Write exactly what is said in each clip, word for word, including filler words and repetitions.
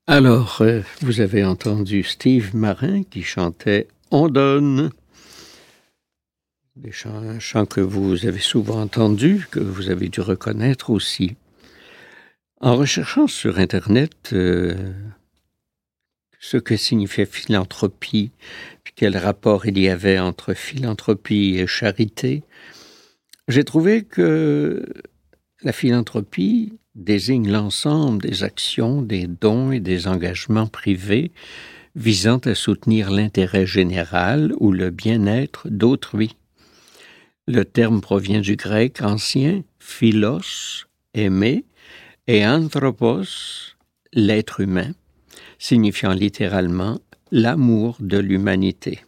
Alors, euh, vous avez entendu Steve Marin qui chantait « On donne ». Des chants, un chant que vous avez souvent entendu, que vous avez dû reconnaître aussi. En recherchant sur Internet euh, ce que signifiait philanthropie, puis quel rapport il y avait entre philanthropie et charité, j'ai trouvé que la philanthropie désigne l'ensemble des actions, des dons et des engagements privés visant à soutenir l'intérêt général ou le bien-être d'autrui. Le terme provient du grec ancien philos, aimer, et anthropos, l'être humain, signifiant littéralement l'amour de l'humanité.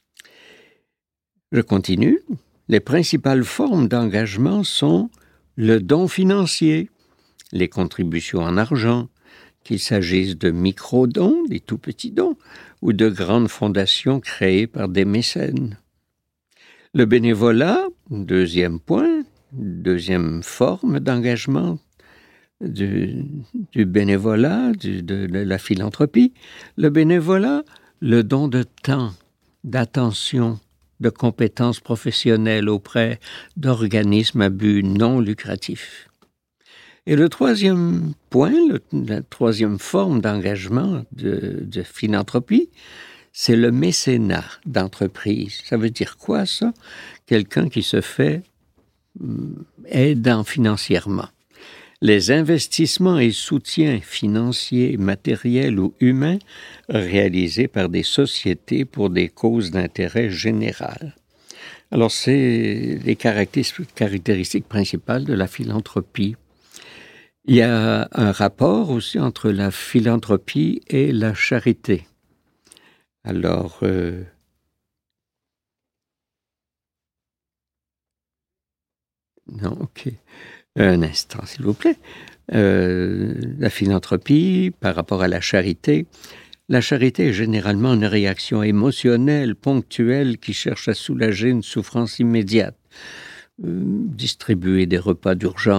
Je continue. Les principales formes d'engagement sont le don financier, les contributions en argent, qu'il s'agisse de micro-dons, des tout petits dons, ou de grandes fondations créées par des mécènes. Le bénévolat, deuxième point, deuxième forme d'engagement du, du bénévolat, du, de, de la philanthropie. Le bénévolat, le don de temps, d'attention, de compétences professionnelles auprès d'organismes à but non lucratif. Et le troisième point, le, la troisième forme d'engagement de, de philanthropie, c'est le mécénat d'entreprise. Ça veut dire quoi, ça? Quelqu'un qui se fait aidant financièrement. Les investissements et soutiens financiers, matériels ou humains réalisés par des sociétés pour des causes d'intérêt général. Alors, c'est les caractéristiques principales de la philanthropie. Il y a un rapport aussi entre la philanthropie et la charité. Alors, euh, non, ok. Un instant, s'il vous plaît. Euh, la philanthropie par rapport à la charité. La charité est généralement une réaction émotionnelle, ponctuelle, qui cherche à soulager une souffrance immédiate. Euh, distribuer des repas d'urgence